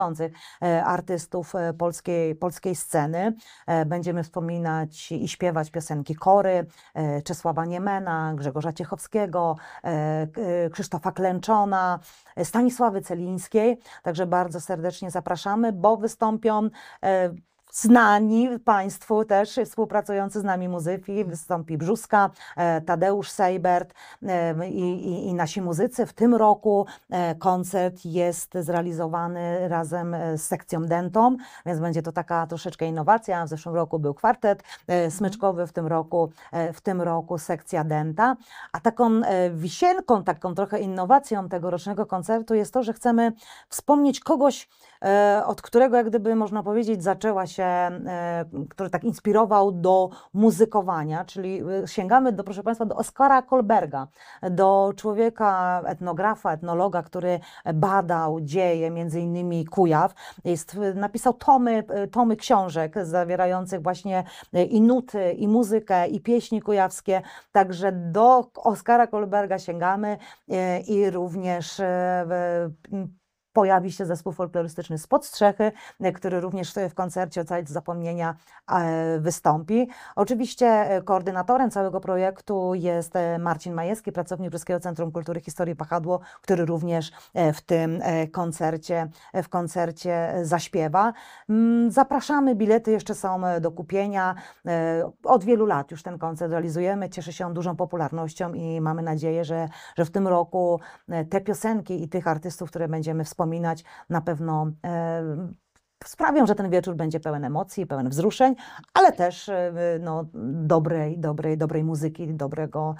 artystów polskiej sceny. Będziemy wspominać i śpiewać piosenki Kory, Czesława Niemena, Grzegorza Ciechowskiego, Krzysztofa Klęczona, Stanisławy Celińskiej. Także bardzo serdecznie zapraszamy, bo wystąpią znani Państwu też współpracujący z nami muzyki. Wystąpi Brzuska, Tadeusz Seibert i nasi muzycy. W tym roku koncert jest zrealizowany razem z sekcją dentą, więc będzie to taka troszeczkę innowacja. W zeszłym roku był kwartet smyczkowy, w tym roku sekcja denta. A taką wisienką, taką trochę innowacją tegorocznego koncertu jest to, że chcemy wspomnieć kogoś, od którego jak gdyby można powiedzieć zaczęła się, który tak inspirował do muzykowania, czyli sięgamy proszę Państwa, do Oskara Kolberga, do człowieka, etnografa, etnologa, który badał dzieje, między innymi Kujaw. Napisał tomy książek zawierających właśnie i nuty, i muzykę, i pieśni kujawskie, także do Oskara Kolberga sięgamy i również pojawi się zespół folklorystyczny Spod Strzechy, który również w koncercie Ocalić z zapomnienia wystąpi. Oczywiście koordynatorem całego projektu jest Marcin Majewski, pracownik Brzeskiego Centrum Kultury Historii Wahadło, który również w tym koncercie zaśpiewa. Zapraszamy, bilety jeszcze są do kupienia. Od wielu lat już ten koncert realizujemy, cieszy się on dużą popularnością i mamy nadzieję, że w tym roku te piosenki i tych artystów, które będziemy wspominać, na pewno sprawią, że ten wieczór będzie pełen emocji, pełen wzruszeń, ale też no, dobrej muzyki, dobrego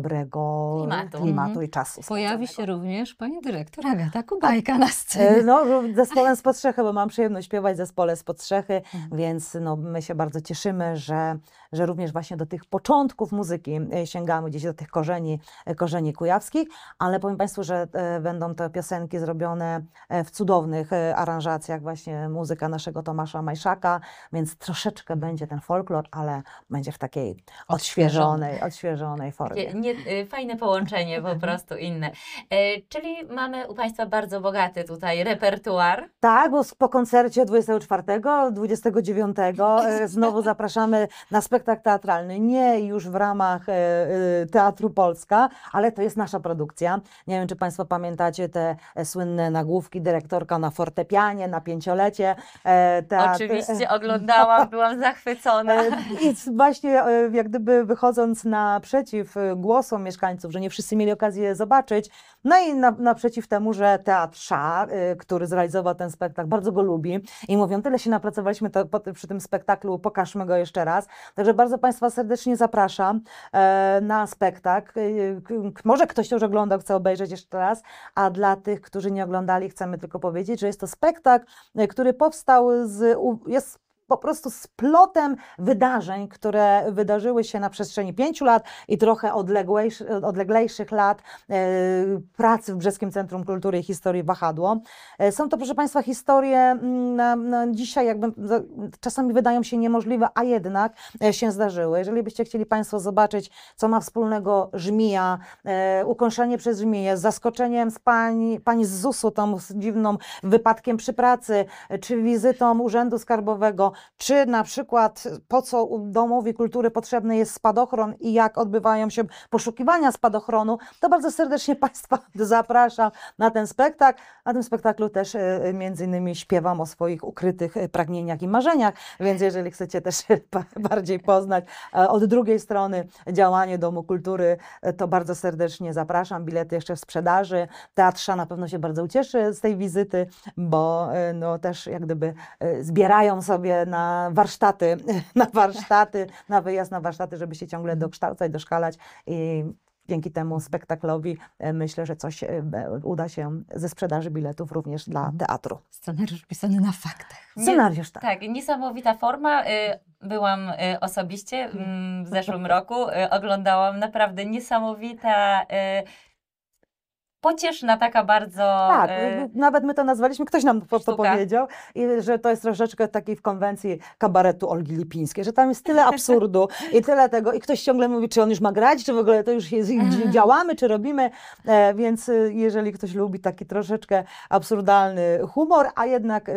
klimatu i czasu. Pojawi się również pani dyrektor Agata Kubajka na scenie. No, zespołem Spod Strzechy, bo mam przyjemność śpiewać w zespole Spod Strzechy, więc no, my się bardzo cieszymy, że również właśnie do tych początków muzyki sięgamy, gdzieś do tych korzeni kujawskich, ale powiem Państwu, że będą te piosenki zrobione w cudownych aranżacjach, właśnie muzyka naszego Tomasza Majszaka, więc troszeczkę będzie ten folklor, ale będzie w takiej odświeżonej formie. Fajne połączenie, po prostu inne. Czyli mamy u Państwa bardzo bogaty tutaj repertuar. Tak, bo po koncercie 24, 29 znowu zapraszamy na spektakl teatralny, nie już w ramach Teatru Polska, ale to jest nasza produkcja. Nie wiem, czy Państwo pamiętacie te słynne nagłówki Dyrektorka na fortepianie, na 5-lecie. Oczywiście oglądałam, byłam zachwycona. I właśnie jak gdyby wychodząc naprzeciw głosom mieszkańców, że nie wszyscy mieli okazję zobaczyć, no i naprzeciw temu, że Teatr Sza, który zrealizował ten spektakl, bardzo go lubi i mówią, tyle się napracowaliśmy przy tym spektaklu, pokażmy go jeszcze raz. Także bardzo Państwa serdecznie zapraszam na spektakl. Może ktoś już oglądał, chce obejrzeć jeszcze raz, a dla tych, którzy nie oglądali, chcemy tylko powiedzieć, że jest to spektakl, który powstał jest po prostu splotem wydarzeń, które wydarzyły się na przestrzeni 5 lat i trochę odleglejszych lat pracy w Brzeskim Centrum Kultury i Historii Wahadło. Są to, proszę Państwa, historie dzisiaj jakby czasami wydają się niemożliwe, a jednak się zdarzyły. Jeżeli byście chcieli Państwo zobaczyć, co ma wspólnego żmija, ukąszenie przez żmiję, z zaskoczeniem z pani z ZUS-u, tą z dziwną wypadkiem przy pracy, czy wizytą Urzędu Skarbowego, czy na przykład po co Domowi Kultury potrzebny jest spadochron i jak odbywają się poszukiwania spadochronu, to bardzo serdecznie Państwa zapraszam na ten spektakl. Na tym spektaklu też między innymi śpiewam o swoich ukrytych pragnieniach i marzeniach, więc jeżeli chcecie też bardziej poznać od drugiej strony działanie Domu Kultury, to bardzo serdecznie zapraszam. Bilety jeszcze w sprzedaży. Teatr Sza na pewno się bardzo ucieszy z tej wizyty, bo no, też jak gdyby zbierają sobie na wyjazd na warsztaty, żeby się ciągle dokształcać, doszkalać i dzięki temu spektaklowi myślę, że coś uda się ze sprzedaży biletów również dla teatru. Scenariusz pisany na faktach. Scenariusz, tak. Tak, niesamowita forma. Byłam osobiście w zeszłym roku, oglądałam, naprawdę niesamowita pocieszna, taka bardzo... Tak, nawet my to nazwaliśmy, ktoś nam to sztuka. powiedział, i że to jest troszeczkę takiej w konwencji kabaretu Olgi Lipińskiej, że tam jest tyle absurdu i tyle tego, i ktoś ciągle mówi, czy on już ma grać, czy w ogóle to już jest, działamy, czy robimy, więc jeżeli ktoś lubi taki troszeczkę absurdalny humor, a jednak